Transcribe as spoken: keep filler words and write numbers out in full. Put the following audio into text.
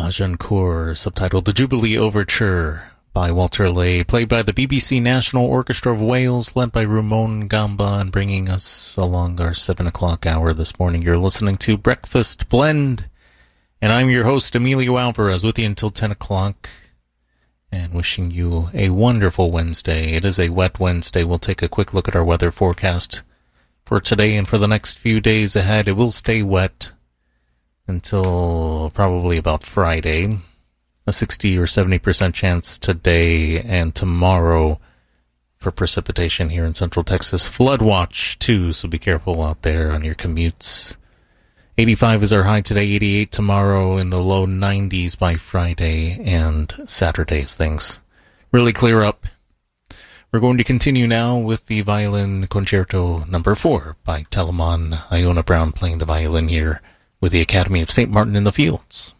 Agincourt, subtitled The Jubilee Overture by Walter Lay, played by the B B C National Orchestra of Wales, led by Ramon Gamba, and bringing us along our seven o'clock hour this morning. You're listening to Breakfast Blend, and I'm your host, Emilio Alvarez, with you until ten o'clock, and wishing you a wonderful Wednesday. It is a wet Wednesday. We'll take a quick look at our weather forecast for today and for the next few days ahead. It will stay wet until probably about Friday. A sixty or seventy percent chance today and tomorrow for precipitation here in Central Texas. Flood watch, too, so be careful out there on your commutes. eighty-five is our high today, eighty-eight tomorrow, in the low nineties by Friday and Saturday as things really clear up. We're going to continue now with the Violin Concerto number four by Telemann. Iona Brown playing the violin here with the Academy of Saint Martin in the Fields.